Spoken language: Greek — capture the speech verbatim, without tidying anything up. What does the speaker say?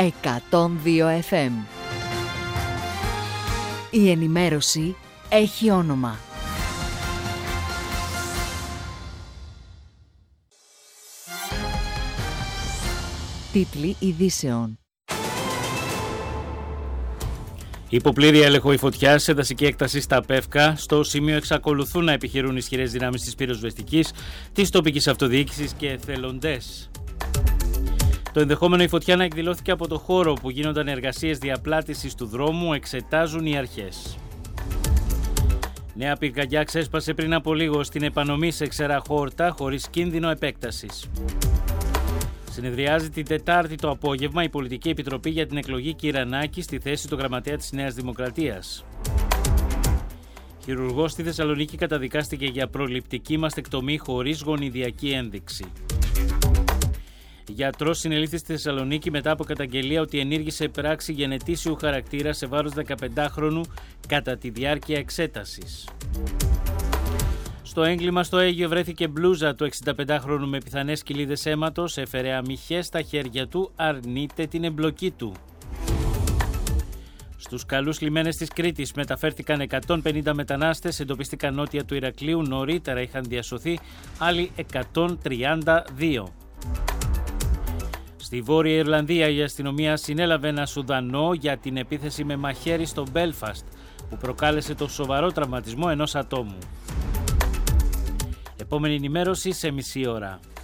εκατόν δύο εφ εμ. Η ενημέρωση έχει όνομα. Τίτλοι ειδήσεων. Υποπλήρη έλεγχο η φωτιά σε δασική έκταση στα Πεύκα. Στο σημείο εξακολουθούν να επιχειρούν ισχυρές δυνάμεις της πυροσβεστικής, της τοπικής αυτοδιοίκησης και εθελοντές. Το ενδεχόμενο η φωτιά να εκδηλώθηκε από το χώρο που γίνονταν εργασίες διαπλάτησης του δρόμου εξετάζουν οι αρχές. Νέα πυρκαγιά ξέσπασε πριν από λίγο στην επανομή σε Ξερά Χόρτα χωρίς κίνδυνο επέκτασης. Συνεδριάζει την Τετάρτη το απόγευμα η Πολιτική Επιτροπή για την εκλογή Κυρανάκη στη θέση του γραμματέα της Νέας Δημοκρατίας. Χειρουργός στη Θεσσαλονίκη καταδικάστηκε για προληπτική μαστεκτομή χωρίς γονιδιακή ένδειξη. Γιατρός συνελήφθη στη Θεσσαλονίκη μετά από καταγγελία ότι ενήργησε πράξη γενετήσιου χαρακτήρα σε βάρος δεκαπεντάχρονου κατά τη διάρκεια εξέτασης. Στο έγκλημα στο Αίγυο βρέθηκε μπλούζα του εξηνταπεντάχρονου με πιθανές κοιλίδες αίματος, έφερε αμυχές στα χέρια του, αρνείται την εμπλοκή του. Στους καλούς λιμένες της Κρήτης μεταφέρθηκαν εκατόν πενήντα μετανάστες, εντοπίστηκαν νότια του Ηρακλείου, νωρίτερα είχαν διασωθεί άλλοι εκατόν τριάντα δύο. Στη Βόρεια Ιρλανδία η αστυνομία συνέλαβε ένα Σουδανό για την επίθεση με μαχαίρι στο Μπέλφαστ που προκάλεσε το σοβαρό τραυματισμό ενός ατόμου. Επόμενη ενημέρωση σε μισή ώρα.